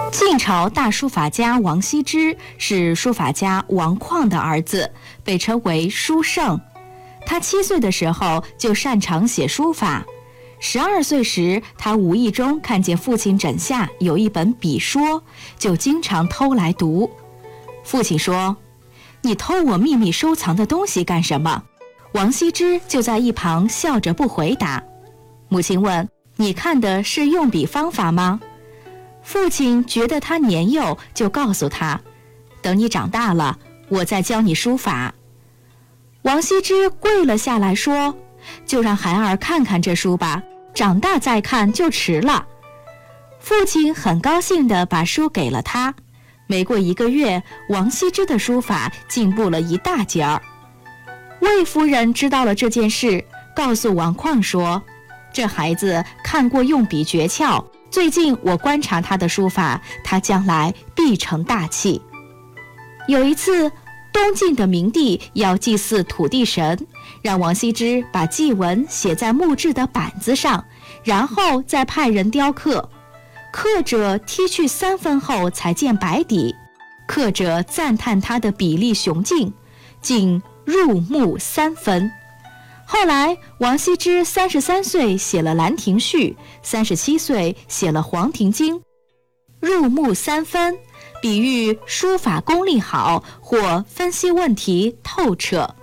晋朝大书法家王羲之是书法家王旷的儿子，被称为书圣。他7岁的时候就擅长写书法。12岁时，他无意中看见父亲枕下有一本笔说，就经常偷来读。父亲说：“你偷我秘密收藏的东西干什么？”王羲之就在一旁笑着不回答。母亲问：“你看的是用笔方法吗？”父亲觉得他年幼，就告诉他：“等你长大了，我再教你书法。”王羲之跪了下来说：“就让孩儿看看这书吧，长大再看就迟了。”父亲很高兴地把书给了他。没过1个月，王羲之的书法进步了一大截儿。魏夫人知道了这件事，告诉王旷说：“这孩子看过用笔诀窍，最近我观察他的书法，他将来必成大器。”有一次，东晋的明帝要祭祀土地神，让王羲之把祭文写在木质的板子上，然后再派人雕刻。刻者剔去3分后才见白底，刻者赞叹他的笔力雄劲，竟入木3分。后来王羲之33岁写了《兰亭序》，37岁写了《黄庭经》。入木3分比喻书法功力好或分析问题透彻。